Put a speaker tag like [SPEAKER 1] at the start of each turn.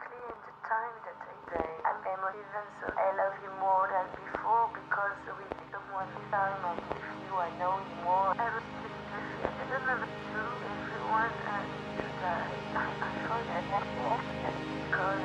[SPEAKER 1] exactly in the time that I die. I'm emotive, and so I love you more than before because we someone time.